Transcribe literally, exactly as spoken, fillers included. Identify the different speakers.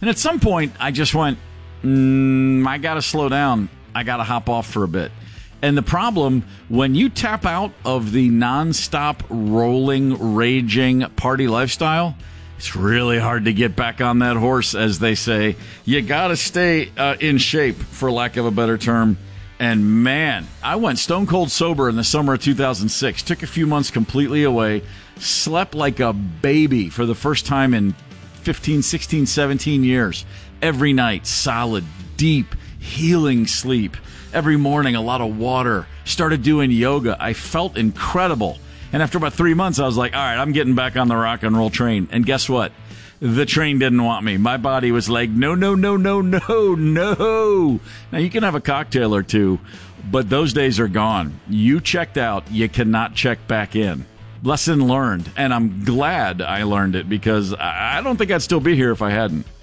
Speaker 1: And at some point, I just went, mm, I got to slow down. I got to hop off for a bit. And the problem, when you tap out of the nonstop rolling, raging party lifestyle, it's really hard to get back on that horse, as they say. You got to stay uh, in shape, for lack of a better term. And man, I went stone cold sober in the summer of two thousand six. Took a few months completely away. Slept like a baby for the first time in fifteen, sixteen, seventeen years. Every night, solid, deep, healing sleep. Every morning, a lot of water. Started doing yoga. I felt incredible. And after about three months, I was like, all right, I'm getting back on the rock and roll train. And guess what? The train didn't want me. My body was like, no, no, no, no, no, no. Now, you can have a cocktail or two, but those days are gone. You checked out. You cannot check back in. Lesson learned. And I'm glad I learned it, because I don't think I'd still be here if I hadn't.